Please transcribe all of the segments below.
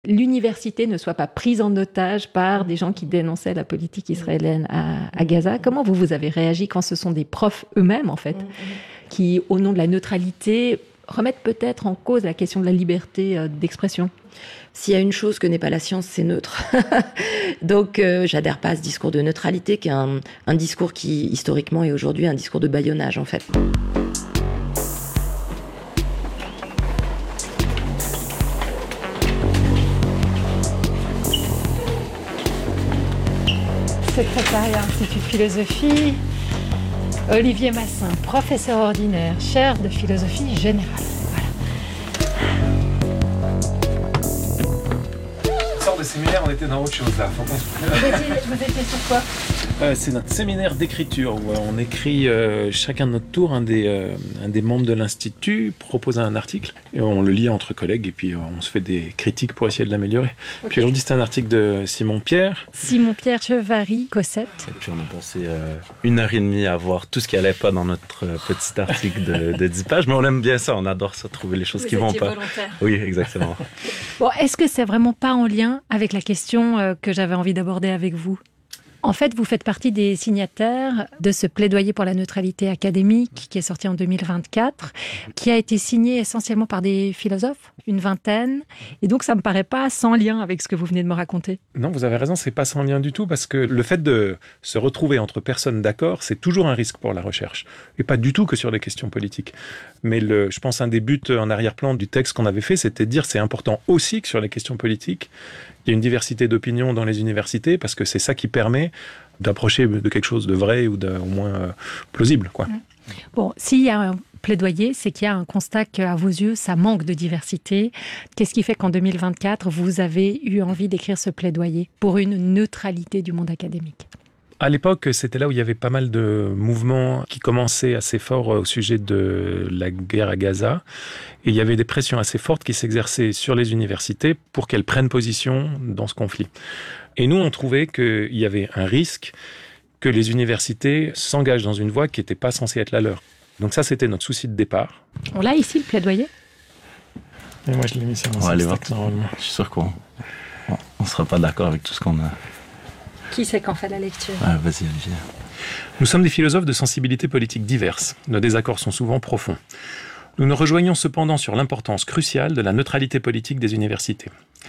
l'université ne soit pas prise en otage par des gens qui dénonçaient la politique israélienne à Gaza. Comment vous avez réagi quand ce sont des profs eux-mêmes, en fait, qui, au nom de la neutralité, remettent peut-être en cause la question de la liberté d'expression? S'il y a une chose que n'est pas la science, c'est neutre. Donc, j'adhère pas à ce discours de neutralité, qui est un discours qui, historiquement et aujourd'hui, est un discours de bâillonnage, en fait. Secrétariat Institut de philosophie, Olivier Massin, professeur ordinaire, chaire de philosophie générale. De séminaire, on était dans autre chose là. Vous étiez sur quoi? C'est notre séminaire d'écriture où on écrit chacun de notre tour. Un des membres de l'Institut propose un article et on le lit entre collègues et puis on se fait des critiques pour essayer de l'améliorer. Okay. Puis aujourd'hui, c'est un article de Simon-Pierre Chevary-Cossette. Et puis on a passé 1h30 à voir tout ce qui allait pas dans notre petit article de 10 pages. Mais on aime bien ça, on adore ça, trouver les choses qui vont pas. Volontaire. Oui, exactement. Bon, est-ce que c'est vraiment pas en lien avec la question que j'avais envie d'aborder avec vous? En fait, vous faites partie des signataires de ce plaidoyer pour la neutralité académique qui est sorti en 2024, qui a été signé essentiellement par des philosophes, une vingtaine. Et donc, ça me paraît pas sans lien avec ce que vous venez de me raconter. Non, vous avez raison, c'est pas sans lien du tout, parce que le fait de se retrouver entre personnes d'accord, c'est toujours un risque pour la recherche. Et pas du tout que sur les questions politiques. Mais je pense un des buts en arrière-plan du texte qu'on avait fait, c'était de dire c'est important aussi que sur les questions politiques, il y a une diversité d'opinions dans les universités, parce que c'est ça qui permet d'approcher de quelque chose de vrai ou au moins plausible, quoi. Bon, s'il y a un plaidoyer, c'est qu'il y a un constat qu'à vos yeux, ça manque de diversité. Qu'est-ce qui fait qu'en 2024, vous avez eu envie d'écrire ce plaidoyer pour une neutralité du monde académique? À l'époque, c'était là où il y avait pas mal de mouvements qui commençaient assez forts au sujet de la guerre à Gaza. Et il y avait des pressions assez fortes qui s'exerçaient sur les universités pour qu'elles prennent position dans ce conflit. Et nous, on trouvait qu'il y avait un risque que les universités s'engagent dans une voie qui n'était pas censée être la leur. Donc ça, c'était notre souci de départ. On l'a ici, le plaidoyer? Et moi, je l'ai mis sur mon texte, normalement. Je suis sûr qu'on ne sera pas d'accord avec tout ce qu'on a. Qui c'est qu'en fait la lecture? Vas-y, Olivier. Nous sommes des philosophes de sensibilités politiques diverses. Nos désaccords sont souvent profonds. Nous nous rejoignons cependant sur l'importance cruciale de la neutralité politique des universités.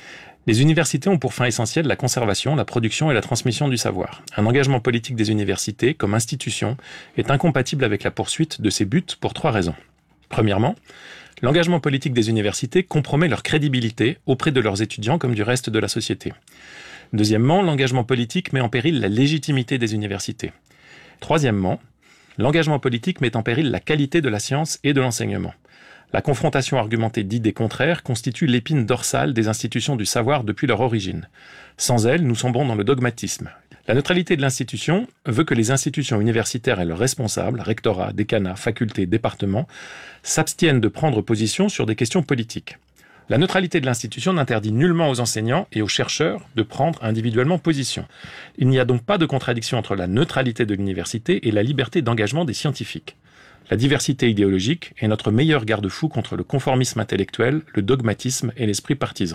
Les universités ont pour fin essentielle la conservation, la production et la transmission du savoir. Un engagement politique des universités, comme institution, est incompatible avec la poursuite de ces buts pour 3 raisons. Premièrement, l'engagement politique des universités compromet leur crédibilité auprès de leurs étudiants comme du reste de la société. Deuxièmement, l'engagement politique met en péril la légitimité des universités. Troisièmement, l'engagement politique met en péril la qualité de la science et de l'enseignement. La confrontation argumentée d'idées contraires constitue l'épine dorsale des institutions du savoir depuis leur origine. Sans elle, nous sombrons dans le dogmatisme. La neutralité de l'institution veut que les institutions universitaires et leurs responsables, rectorats, décanats, facultés, départements, s'abstiennent de prendre position sur des questions politiques. La neutralité de l'institution n'interdit nullement aux enseignants et aux chercheurs de prendre individuellement position. Il n'y a donc pas de contradiction entre la neutralité de l'université et la liberté d'engagement des scientifiques. La diversité idéologique est notre meilleur garde-fou contre le conformisme intellectuel, le dogmatisme et l'esprit partisan.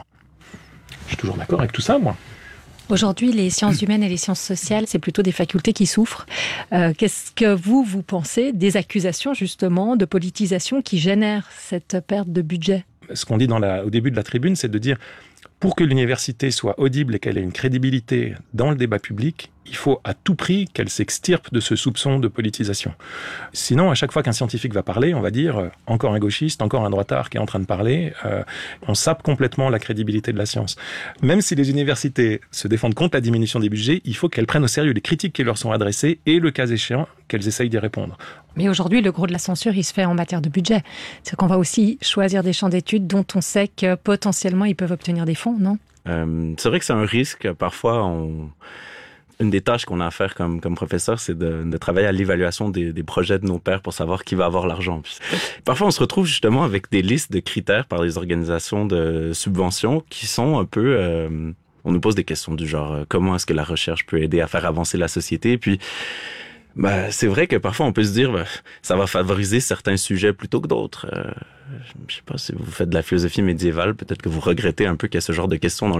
Je suis toujours d'accord avec tout ça, moi. Aujourd'hui, les sciences humaines et les sciences sociales, c'est plutôt des facultés qui souffrent. Qu'est-ce que vous pensez des accusations, justement, de politisation qui génèrent cette perte de budget? Ce qu'on dit au début de la tribune, c'est de dire, pour que l'université soit audible et qu'elle ait une crédibilité dans le débat public, il faut à tout prix qu'elle s'extirpe de ce soupçon de politisation. Sinon, à chaque fois qu'un scientifique va parler, on va dire encore un gauchiste, encore un droitard qui est en train de parler, on sape complètement la crédibilité de la science. Même si les universités se défendent contre la diminution des budgets, il faut qu'elles prennent au sérieux les critiques qui leur sont adressées et, le cas échéant, qu'elles essayent d'y répondre. Mais aujourd'hui, le gros de la censure, il se fait en matière de budget. C'est qu'on va aussi choisir des champs d'études dont on sait que potentiellement ils peuvent obtenir des fonds, non? C'est vrai que c'est un risque. Parfois, une des tâches qu'on a à faire comme professeur, c'est de travailler à l'évaluation des projets de nos pairs pour savoir qui va avoir l'argent. Puis, parfois, on se retrouve justement avec des listes de critères par les organisations de subventions qui sont un peu... on nous pose des questions du genre comment est-ce que la recherche peut aider à faire avancer la société. Puis C'est vrai que parfois on peut se dire ça va favoriser certains sujets plutôt que d'autres. Je sais pas si vous faites de la philosophie médiévale, peut-être que vous regrettez un peu qu'il y ait ce genre de questions dans